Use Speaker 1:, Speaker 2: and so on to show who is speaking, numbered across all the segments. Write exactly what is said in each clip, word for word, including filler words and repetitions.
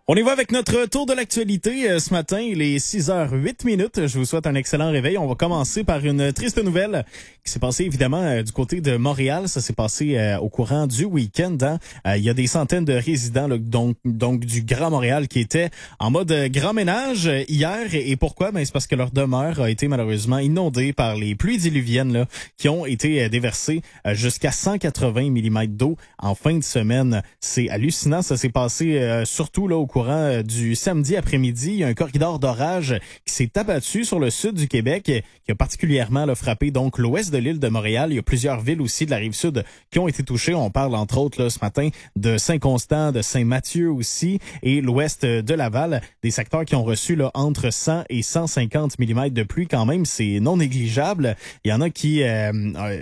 Speaker 1: On y va avec notre tour de l'actualité euh, ce matin. Il est six heures huit minutes. Je vous souhaite un excellent réveil. On va commencer par une triste nouvelle qui s'est passée évidemment euh, du côté de Montréal. Ça s'est passé euh, au courant du week-end. Hein. Euh, il y a des centaines de résidents là, donc, donc du Grand Montréal qui étaient en mode euh, grand ménage euh, hier. Et, et pourquoi? Ben, c'est parce que leur demeure a été malheureusement inondée par les pluies diluviennes là, qui ont été euh, déversées euh, jusqu'à cent quatre-vingts millimètres d'eau en fin de semaine. C'est hallucinant. Ça s'est passé euh, surtout là au courant du samedi après-midi. Il y a un corridor d'orage qui s'est abattu sur le sud du Québec, qui a particulièrement là, frappé donc l'ouest de l'île de Montréal. Il y a plusieurs villes aussi de la Rive-Sud qui ont été touchées. On parle entre autres là, ce matin de Saint-Constant, de Saint-Mathieu aussi, et l'ouest de Laval. Des secteurs qui ont reçu là, entre cent et cent cinquante millimètres de pluie quand même. C'est non négligeable. Il y en a qui euh,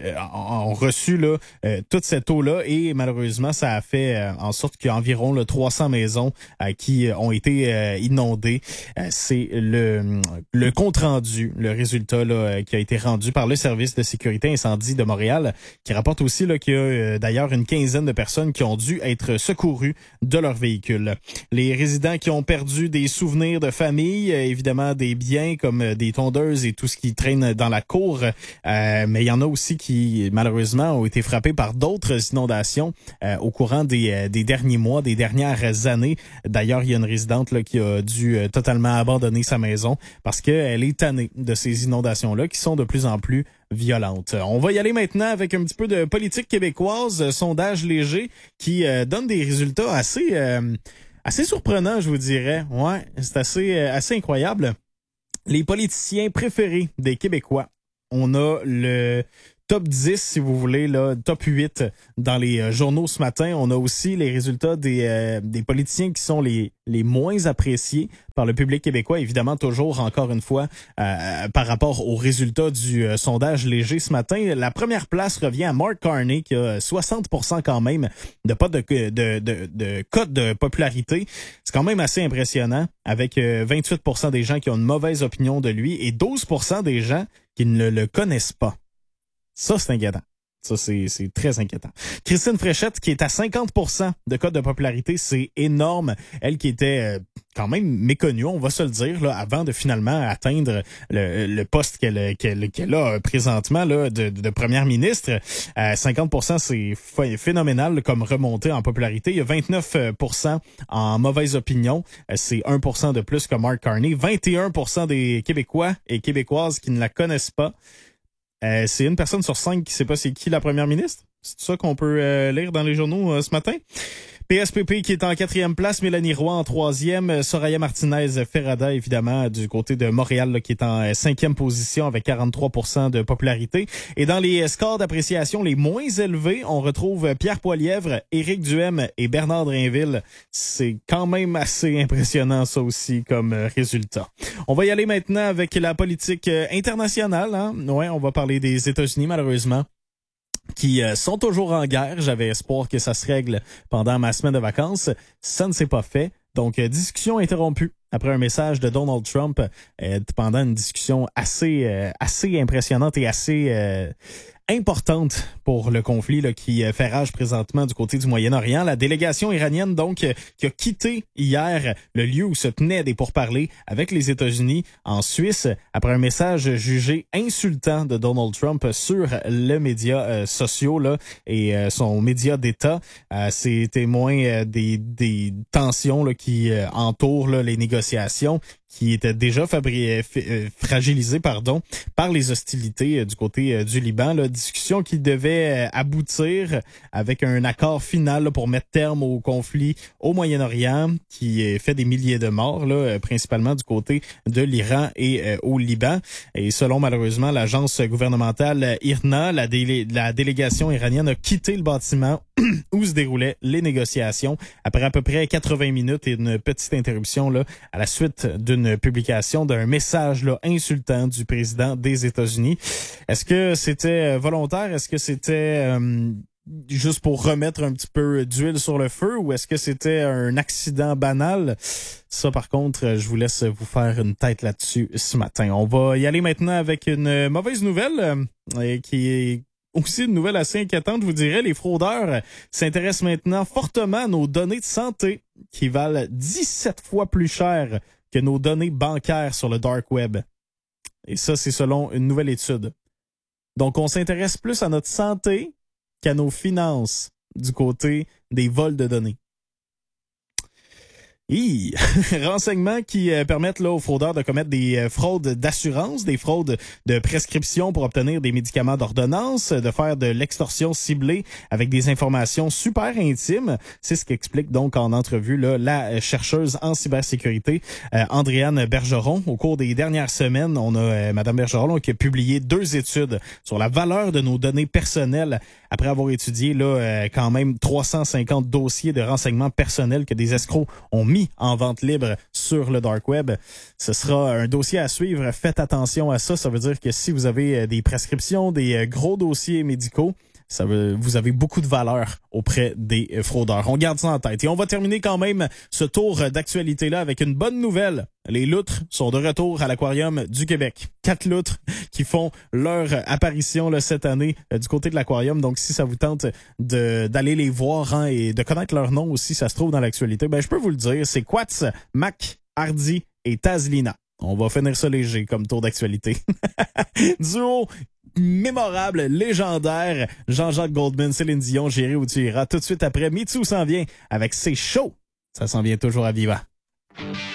Speaker 1: ont reçu là, euh, toute cette eau-là et malheureusement, ça a fait euh, en sorte qu'il y a environ là, trois cents maisons euh, qui ont été euh, inondés. Euh, c'est le, le compte-rendu, le résultat là, euh, qui a été rendu par le service de sécurité incendie de Montréal, qui rapporte aussi là, qu'il y a euh, d'ailleurs une quinzaine de personnes qui ont dû être secourues de leur véhicule. Les résidents qui ont perdu des souvenirs de famille, euh, évidemment des biens comme euh, des tondeuses et tout ce qui traîne dans la cour, euh, mais il y en a aussi qui malheureusement ont été frappés par d'autres inondations euh, au courant des, euh, des derniers mois, des dernières années. D'ailleurs, il y a une résidente là, qui a dû euh, totalement abandonner sa maison parce qu'elle est tannée de ces inondations-là qui sont de plus en plus violentes. On va y aller maintenant avec un petit peu de politique québécoise, euh, sondage léger qui euh, donne des résultats assez euh, assez surprenants, je vous dirais. Ouais, c'est assez euh, assez incroyable. Les politiciens préférés des Québécois. On a le top dix, si vous voulez, là, top huit dans les euh, journaux ce matin. On a aussi les résultats des, euh, des politiciens qui sont les, les moins appréciés par le public québécois. Évidemment, toujours, encore une fois, euh, par rapport aux résultats du euh, sondage léger ce matin. La première place revient à Mark Carney, qui a soixante pour cent quand même de pas de, de, de, de cote de popularité. C'est quand même assez impressionnant, avec euh, vingt-huit pour cent des gens qui ont une mauvaise opinion de lui et douze pour cent des gens qui ne le connaissent pas. Ça, c'est inquiétant. Ça, c'est, c'est très inquiétant. Christine Fréchette, qui est à cinquante pour cent de cote de popularité, c'est énorme. Elle qui était euh, quand même méconnue, on va se le dire, là, avant de finalement atteindre le, le poste qu'elle, qu'elle, qu'elle a présentement là, de, de première ministre. Euh, cinquante pour cent, c'est phénoménal comme remontée en popularité. Il y a vingt-neuf pour cent en mauvaise opinion. C'est un pour cent de plus que Mark Carney. vingt et un pour cent des Québécois et Québécoises qui ne la connaissent pas. Euh, c'est une personne sur cinq qui sait pas c'est qui la première ministre. C'est ça qu'on peut euh, lire dans les journaux euh, ce matin. P S P P qui est en quatrième place, Mélanie Roy en troisième, Soraya Martinez-Ferrada, évidemment, du côté de Montréal, là, qui est en cinquième position avec quarante-trois pour cent de popularité. Et dans les scores d'appréciation les moins élevés, on retrouve Pierre Poilievre, Éric Duhem et Bernard Drainville. C'est quand même assez impressionnant, ça aussi, comme résultat. On va y aller maintenant avec la politique internationale. Hein? Ouais, on va parler des États-Unis, malheureusement, qui euh, sont toujours en guerre. J'avais espoir que ça se règle pendant ma semaine de vacances. Ça ne s'est pas fait. Donc, euh, discussion interrompue après un message de Donald Trump euh, pendant une discussion assez euh, assez impressionnante et assez euh, importante pour le conflit là, qui fait rage présentement du côté du Moyen-Orient. La délégation iranienne, donc, qui a quitté hier le lieu où se tenaient des pourparlers avec les États-Unis en Suisse après un message jugé insultant de Donald Trump sur les médias euh, sociaux là, et euh, son média d'État. Euh, c'est témoin euh, des, des tensions là, qui euh, entourent là, les négociations, qui était déjà fabri- f- fragilisé pardon, par les hostilités euh, du côté euh, du Liban. Là, discussion qui devait euh, aboutir avec un accord final là, pour mettre terme au conflit au Moyen-Orient qui euh, fait des milliers de morts, là, euh, principalement du côté de l'Iran et euh, au Liban. Et selon malheureusement l'agence gouvernementale I R N A, la, délé- la délégation iranienne a quitté le bâtiment où se déroulaient les négociations après à peu près quatre-vingts minutes et une petite interruption là, à la suite d'une publication d'un message là, insultant du président des États-Unis. Est-ce que c'était volontaire? Est-ce que c'était euh, juste pour remettre un petit peu d'huile sur le feu ou est-ce que c'était un accident banal? Ça, par contre, je vous laisse vous faire une tête là-dessus ce matin. On va y aller maintenant avec une mauvaise nouvelle euh, qui est aussi une nouvelle assez inquiétante, je vous dirais. Les fraudeurs s'intéressent maintenant fortement à nos données de santé qui valent dix-sept fois plus cher que nos données bancaires sur le dark web. Et ça, c'est selon une nouvelle étude. Donc, on s'intéresse plus à notre santé qu'à nos finances du côté des vols de données. Hi! Renseignements qui euh, permettent là, aux fraudeurs de commettre des euh, fraudes d'assurance, des fraudes de prescription pour obtenir des médicaments d'ordonnance, de faire de l'extorsion ciblée avec des informations super intimes. C'est ce qu'explique donc en entrevue là, la chercheuse en cybersécurité, euh, Andréane Bergeron. Au cours des dernières semaines, on a euh, Madame Bergeron qui a publié deux études sur la valeur de nos données personnelles après avoir étudié là euh, quand même trois cent cinquante dossiers de renseignements personnels que des escrocs ont mis en vente libre sur le dark web. Ce sera un dossier à suivre. Faites attention à ça. Ça veut dire que si vous avez des prescriptions, des gros dossiers médicaux, ça veut, vous avez beaucoup de valeur auprès des fraudeurs. On garde ça en tête. Et on va terminer quand même ce tour d'actualité-là avec une bonne nouvelle. Les loutres sont de retour à l'Aquarium du Québec. Quatre loutres qui font leur apparition là, cette année euh, du côté de l'Aquarium. Donc, si ça vous tente de d'aller les voir hein, et de connaître leur nom aussi, ça se trouve dans l'actualité, ben je peux vous le dire, c'est Quats, Mac, Hardy et Tazlina. On va finir ça léger comme tour d'actualité. Duo mémorable, légendaire, Jean-Jacques Goldman, Céline Dion, J'irai où tu iras. Tout de suite après, Mitsu s'en vient avec ses shows. Ça s'en vient toujours à Viva.